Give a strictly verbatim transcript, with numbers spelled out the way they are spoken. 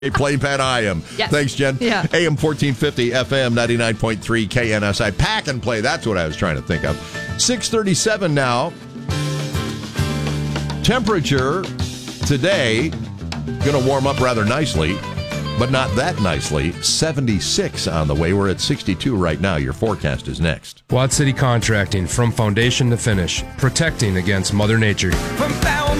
Plain Pat I am. Yes. Thanks, Jen. Yeah. A M fourteen fifty, F M ninety-nine point three, K N S I. Pack and play. That's what I was trying to think of. six thirty-seven now. Temperature today going to warm up rather nicely, but not that nicely. seventy-six on the way. We're at sixty-two right now. Your forecast is next. Quad City Contracting, from foundation to finish, protecting against Mother Nature. From